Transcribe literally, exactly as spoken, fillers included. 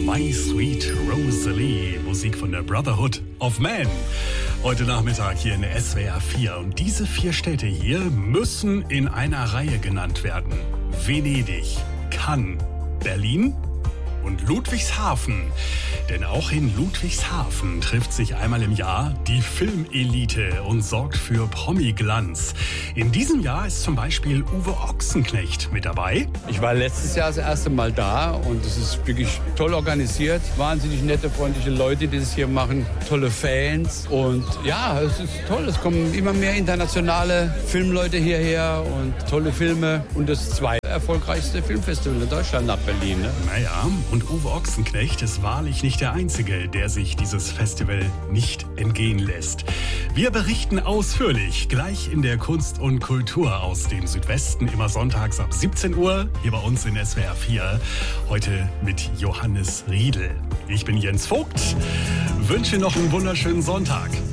My Sweet Rosalie, Musik von der Brotherhood of Man. Heute Nachmittag hier in der S W R vier. Und diese vier Städte hier müssen in einer Reihe genannt werden. Venedig, Cannes, Berlin und Ludwigshafen. Denn auch in Ludwigshafen trifft sich einmal im Jahr die Filmelite und sorgt für Promi-Glanz. In diesem Jahr ist zum Beispiel Uwe Ochsenknecht mit dabei. Ich war letztes Jahr das erste Mal da und es ist wirklich toll organisiert. Wahnsinnig nette, freundliche Leute, die das hier machen. Tolle Fans und ja, es ist toll. Es kommen immer mehr internationale Filmleute hierher und tolle Filme. Und das zweite erfolgreichste Filmfestival in Deutschland nach Berlin. Ne? Naja, und Uwe Ochsenknecht ist wahrlich nicht der Einzige, der sich dieses Festival nicht entgehen lässt. Wir berichten ausführlich gleich in der Kunst und Kultur aus dem Südwesten, immer sonntags ab siebzehn Uhr, hier bei uns in S W R vier. Heute mit Johannes Riedl. Ich bin Jens Vogt, wünsche noch einen wunderschönen Sonntag.